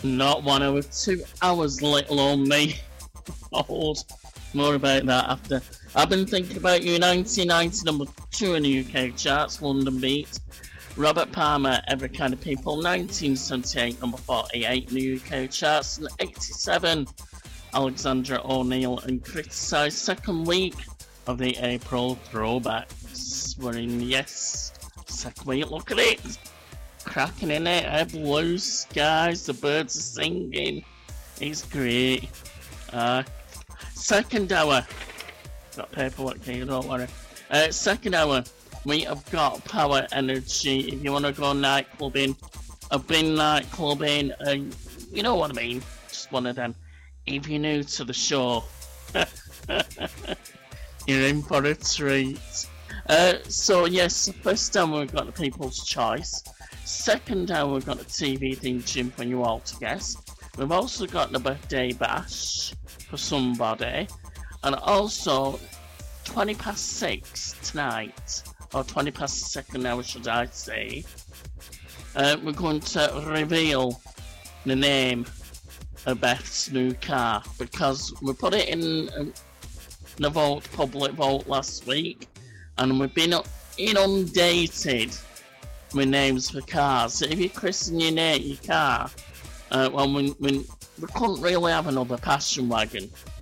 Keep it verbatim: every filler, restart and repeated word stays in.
Not one hour, two hours, little on me. Hold. More about that after. I've been thinking about you. nineteen ninety, number two in the U K charts, London Beat. Robert Palmer, Every Kind of People, nineteen seventy-eight, number forty-eight in the U K charts, and eighty-seven, Alexandra O'Neill and Criticised, second week of the April throwbacks. We're in, yes, second week, look at it, cracking in it, eh? Blue skies, the birds are singing, it's great. Uh, second hour, got paperwork here, don't worry. Uh, second hour, we have got Power Energy. If you want to go nightclubbing, I've been nightclubbing, and you know what I mean, just one of them. If you're new to the show, you're in for a treat. Uh, so yes, first hour we've got the People's Choice. Second hour we've got the T V theme tune for you all to guess. We've also got the birthday bash for somebody. And also, twenty past six tonight, or twenty past the second hour should I say, uh, we're going to reveal the name of Beth's new car, because we put it in um, the vote, public vote last week, and we've been inundated with names for cars. So if you christen your name, your car, uh, well, we, we, we couldn't really have another passion wagon.